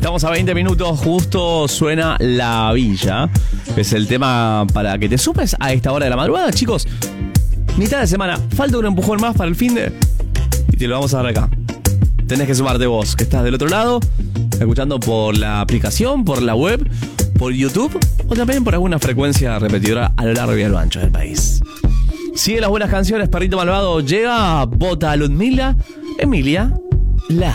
Estamos a 20 minutos, justo suena La Villa. Es el tema para que te sumes a esta hora de la madrugada, chicos. Mitad de semana, falta un empujón más para el finde y te lo vamos a dar acá. Tenés que sumarte vos, que estás del otro lado, escuchando por la aplicación, por la web, por YouTube o también por alguna frecuencia repetidora a lo largo y a lo ancho del país. Sigue las buenas canciones, Perrito Malvado llega, vota a Ludmila, Emilia, la